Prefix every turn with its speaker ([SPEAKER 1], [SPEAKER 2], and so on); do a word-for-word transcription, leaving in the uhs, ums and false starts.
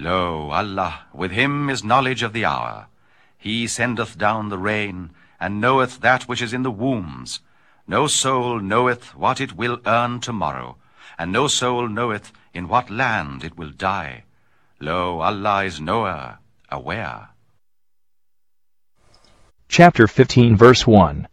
[SPEAKER 1] Lo, Allah, with him is knowledge of the hour. He sendeth down the rain, and knoweth that which is in the wombs. No soul knoweth what it will earn tomorrow, and no soul knoweth in what land it will die. Lo, Allah is knower, aware.
[SPEAKER 2] Chapter fifteen, verse one.